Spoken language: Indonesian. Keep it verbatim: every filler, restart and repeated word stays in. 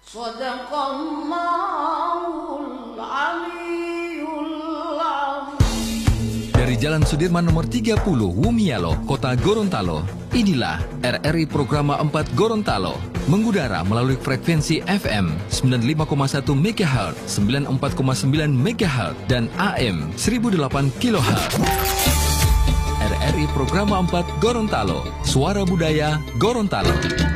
Shadaqallahul Aliyyul Azim. Dari Jalan Sudirman nomor tiga puluh, Wumialo, Kota Gorontalo. Inilah R R I Programa empat Gorontalo. Mengudara melalui frekuensi F M sembilan puluh lima koma satu megahertz, sembilan puluh empat koma sembilan megahertz, dan A M seribu delapan kilohertz. R R I Programa empat Gorontalo. Suara Budaya Gorontalo.